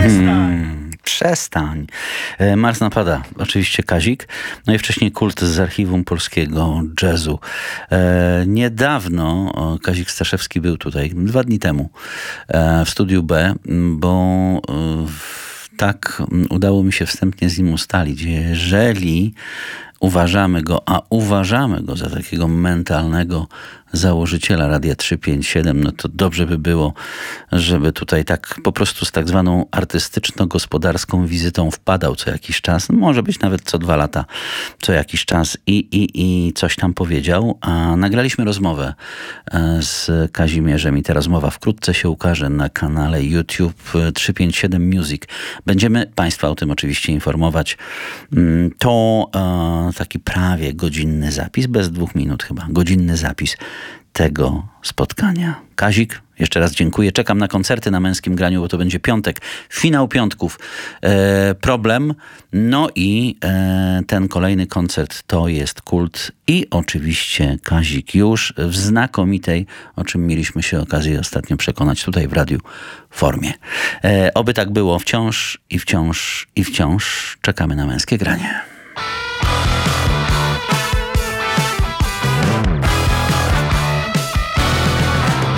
Przestań. Mars napada. Oczywiście Kazik. No i wcześniej Kult z Archiwum Polskiego Jazzu. Niedawno Kazik Staszewski był tutaj, 2 dni temu, w Studiu B, bo tak udało mi się wstępnie z nim ustalić. Jeżeli uważamy go za takiego mentalnego założyciela Radia 357, no to dobrze by było, żeby tutaj tak po prostu z tak zwaną artystyczno-gospodarską wizytą wpadał co jakiś czas, może być nawet co 2 lata, co jakiś czas i coś tam powiedział. A nagraliśmy rozmowę z Kazimierzem i ta rozmowa wkrótce się ukaże na kanale YouTube 357 Music. Będziemy Państwa o tym oczywiście informować. To taki prawie godzinny zapis, bez 2 minut chyba, godzinny zapis tego spotkania. Kazik, jeszcze raz dziękuję. Czekam na koncerty na Męskim Graniu, bo to będzie piątek, finał piątków. Problem. No i ten kolejny koncert to jest Kult i oczywiście Kazik już w znakomitej, o czym mieliśmy się okazję ostatnio przekonać tutaj w radiu, formie. Oby tak było wciąż i wciąż i wciąż. Czekamy na Męskie Granie.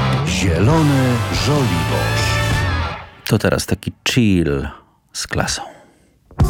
Zielony Żoliborz. To teraz taki chill z klasą.